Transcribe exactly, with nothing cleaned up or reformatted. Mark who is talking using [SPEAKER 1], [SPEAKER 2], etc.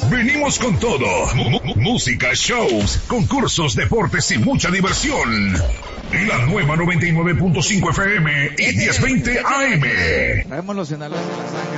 [SPEAKER 1] venimos con todo. M- m- música, shows, concursos, deportes y mucha diversión. La nueva noventa y nueve punto cinco F M y diez veinte A M.
[SPEAKER 2] Traemos los Sinaloas en la sangre.